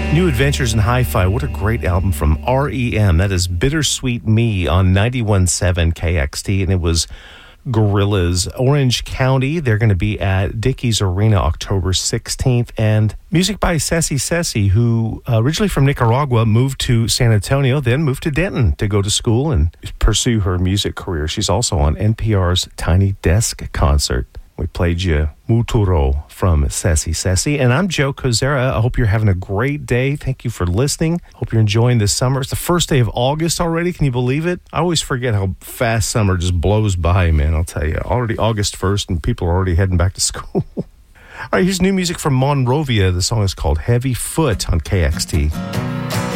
New Adventures in Hi-Fi. What a great album from REM. That is Bittersweet Me on 91.7 KXT. And it was Gorillaz. Orange County. They're going to be at Dickies Arena October 16th. And music by Ceci Ceci, who originally from Nicaragua, moved to San Antonio, then moved to Denton to go to school and pursue her music career. She's also on NPR's Tiny Desk Concert. We played you Muturo from Ceci Ceci. And I'm Joe Kozera. I hope you're having a great day. Thank you for listening. Hope you're enjoying this summer. It's the first day of August already. Can you believe it? I always forget how fast summer just blows by, man. I'll tell you. Already August 1st and people are already heading back to school. All right, here's new music from Monrovia. The song is called Heavy Foot on KXT.